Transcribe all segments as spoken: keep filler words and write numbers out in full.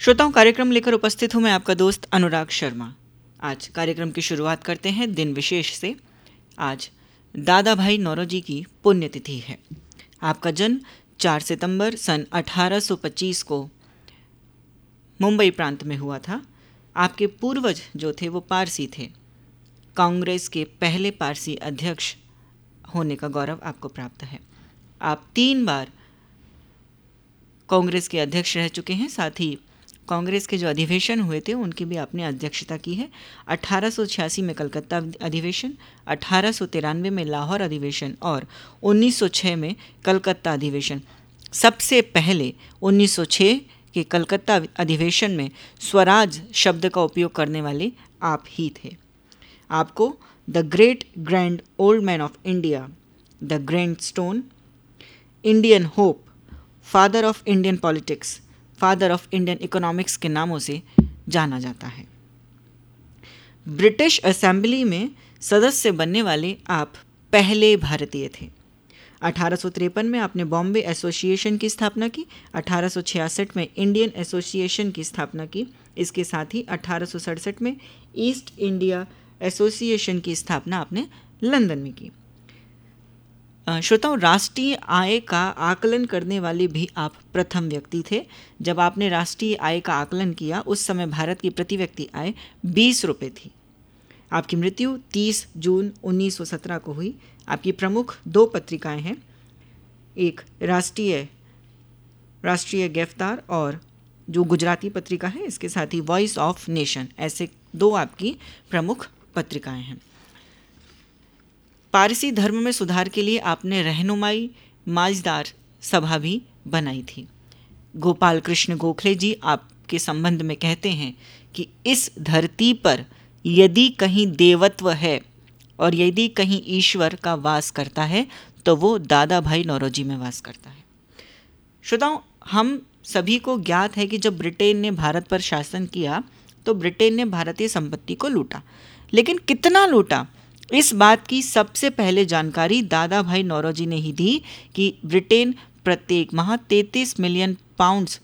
श्रोताओं, कार्यक्रम लेकर उपस्थित हूँ मैं आपका दोस्त अनुराग शर्मा। आज कार्यक्रम की शुरुआत करते हैं दिन विशेष से। आज दादा भाई नौरोजी की पुण्यतिथि है। आपका जन्म चार सितंबर सन अठारह सौ पच्चीस को मुंबई प्रांत में हुआ था। आपके पूर्वज जो थे वो पारसी थे। कांग्रेस के पहले पारसी अध्यक्ष होने का गौरव आपको प्राप्त है। आप तीन बार कांग्रेस के अध्यक्ष रह चुके हैं। साथ ही कांग्रेस के जो अधिवेशन हुए थे उनकी भी आपने अध्यक्षता की है। अठारह सौ छियासी में कलकत्ता अधिवेशन, अठारह सौ तिरानवे में लाहौर अधिवेशन और उन्नीस सौ छह में कलकत्ता अधिवेशन। सबसे पहले उन्नीस सौ छह के कलकत्ता अधिवेशन में स्वराज शब्द का उपयोग करने वाले आप ही थे। आपको the great grand old man of India, the grand stone, Indian hope, father of Indian politics, father of Indian economics के नामों से जाना जाता है। ब्रिटिश असेंबली में सदस्य बनने वाले आप पहले भारतीय थे। अठारह सौ तिरपन में आपने बॉम्बे एसोसिएशन की स्थापना की। अठारह सौ छियासठ में इंडियन एसोसिएशन की स्थापना की। इसके साथ ही अठारह सौ सड़सठ में ईस्ट इंडिया एसोसिएशन की स्थापना आपने लंदन में की। श्रोताओं, राष्ट्रीय आय का आकलन करने वाले भी आप प्रथम व्यक्ति थे। जब आपने राष्ट्रीय आय का आकलन किया उस समय भारत की प्रति व्यक्ति आय बीस रुपये थी। आपकी मृत्यु तीस जून उन्नीस सौ सत्रह को हुई। आपकी प्रमुख दो पत्रिकाएं हैं, एक राष्ट्रीय राष्ट्रीय गिरफ्तार और जो गुजराती पत्रिका है, इसके साथ ही वॉइस ऑफ नेशन, ऐसे दो आपकी प्रमुख पत्रिकाएं हैं। पारसी धर्म में सुधार के लिए आपने रहनुमाई माजदार सभा भी बनाई थी। गोपाल कृष्ण गोखले जी आपके संबंध में कहते हैं कि इस धरती पर यदि कहीं देवत्व है और यदि कहीं ईश्वर का वास करता है तो वो दादा भाई नौरोजी में वास करता है। श्रोताओं, हम सभी को ज्ञात है कि जब ब्रिटेन ने भारत पर शासन किया तो ब्रिटेन ने भारतीय संपत्ति को लूटा, लेकिन कितना लूटा इस बात की सबसे पहले जानकारी दादा भाई नौरोजी ने ही दी कि ब्रिटेन प्रत्येक माह तैंतीस मिलियन पाउंड्स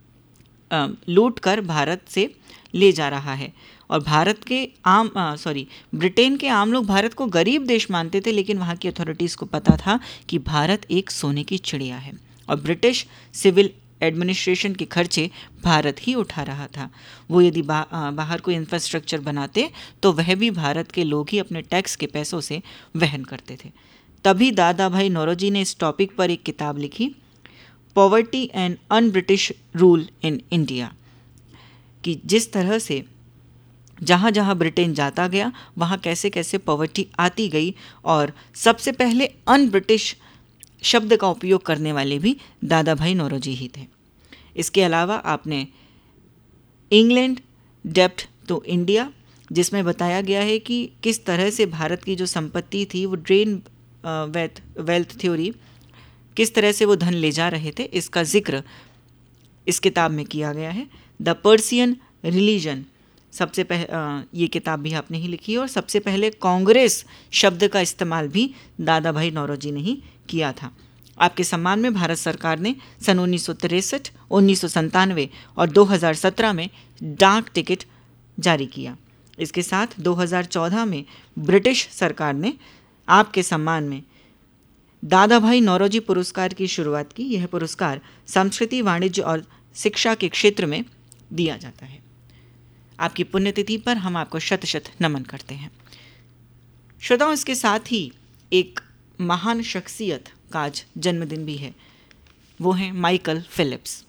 लूट कर भारत से ले जा रहा है। और भारत के आम सॉरी ब्रिटेन के आम लोग भारत को गरीब देश मानते थे, लेकिन वहाँ की अथॉरिटीज़ को पता था कि भारत एक सोने की चिड़िया है और ब्रिटिश सिविल एडमिनिस्ट्रेशन के खर्चे भारत ही उठा रहा था। वो यदि बा, बाहर कोई इंफ्रास्ट्रक्चर बनाते तो वह भी भारत के लोग ही अपने टैक्स के पैसों से वहन करते थे। तभी दादा भाई नौरोजी ने इस टॉपिक पर एक किताब लिखी, poverty and un British rule in India, कि जिस तरह से जहाँ जहाँ ब्रिटेन जाता गया वहाँ कैसे कैसे पॉवर्टी आती गई और सबसे पहले अन ब्रिटिश शब्द का उपयोग करने वाले भी दादा भाई नौरोजी ही थे। इसके अलावा आपने इंग्लैंड डेप्ट टू इंडिया, जिसमें बताया गया है कि किस तरह से भारत की जो संपत्ति थी वो ड्रेन वेल्थ वेल्थ थ्योरी, किस तरह से वो धन ले जा रहे थे, इसका जिक्र इस किताब में किया गया है। द पर्सियन रिलीजन, सबसे पहले ये किताब भी आपने ही लिखी है और सबसे पहले कांग्रेस शब्द का इस्तेमाल भी दादा भाई नौरोजी ने ही किया था। आपके सम्मान में भारत सरकार ने सन उन्नीस सौ तिरसठ, उन्नीस सौ संतानवे और दो हज़ार सत्रह में डाक टिकट जारी किया। इसके साथ दो हज़ार चौदह में ब्रिटिश सरकार ने आपके सम्मान में दादा भाई नौरोजी पुरस्कार की शुरुआत की। यह पुरस्कार संस्कृति, वाणिज्य और शिक्षा के क्षेत्र में दिया जाता है। आपकी पुण्यतिथि पर हम आपको शत शत नमन करते हैं। श्रोताओं, इसके साथ ही एक महान शख्सियत का आज जन्मदिन भी है, वो हैं माइकल फिलिप्स।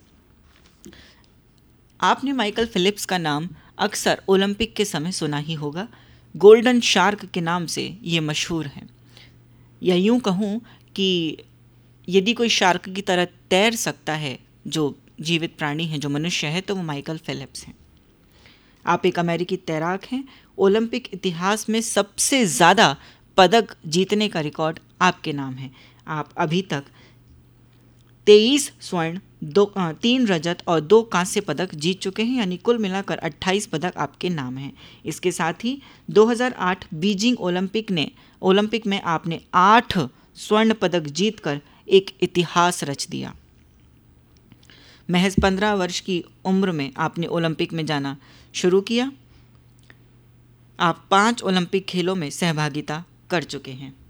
आपने माइकल फिलिप्स का नाम अक्सर ओलंपिक के समय सुना ही होगा। गोल्डन शार्क के नाम से ये मशहूर हैं। या यूं कहूँ कि यदि कोई शार्क की तरह तैर सकता है जो जीवित प्राणी है, जो मनुष्य है, तो वो माइकल फिलिप्स हैं। आप एक अमेरिकी तैराक हैं। ओलंपिक इतिहास में सबसे ज़्यादा पदक जीतने का रिकॉर्ड आपके नाम है। आप अभी तक तेईस स्वर्ण, दो तीन रजत और दो कांस्य पदक जीत चुके हैं, यानी कुल मिलाकर अट्ठाईस पदक आपके नाम हैं। इसके साथ ही दो हज़ार आठ बीजिंग ओलंपिक ने ओलंपिक में आपने आठ स्वर्ण पदक जीतकर एक इतिहास रच दिया। महज पंद्रह वर्ष की उम्र में आपने ओलंपिक में जाना शुरू किया। आप पांच ओलंपिक खेलों में सहभागिता कर चुके हैं।